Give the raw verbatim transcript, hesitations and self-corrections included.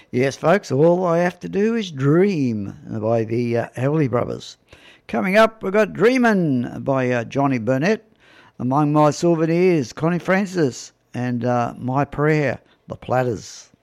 Yes, folks, all I have to do is dream by the uh, Everly Brothers. Coming up, we've got Dreamin' by uh, Johnny Burnett. Among my souvenirs, Connie Francis, and uh, My Prayer, The Platters.